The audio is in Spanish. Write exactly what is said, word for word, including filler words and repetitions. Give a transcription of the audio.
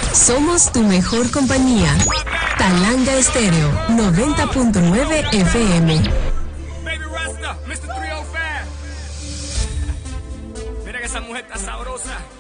Somos tu mejor compañía. Talanga Estéreo noventa punto nueve F M. Baby Rasta, mister trescientos cinco. Mira que esa mujer está sabrosa.